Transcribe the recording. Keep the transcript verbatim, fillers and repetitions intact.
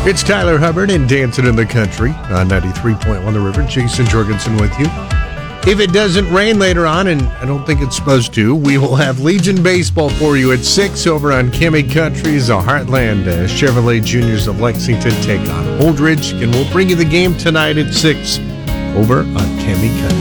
It's Tyler Hubbard and Dancing in the Country on ninety-three point one The River. Jason Jorgensen with you. If it doesn't rain later on, and I don't think it's supposed to, we will have Legion Baseball for you at six over on Kimmy Country's. The Heartland uh, Chevrolet Juniors of Lexington take on Holdridge, and we'll bring you the game tonight at six over on Kimmy Country.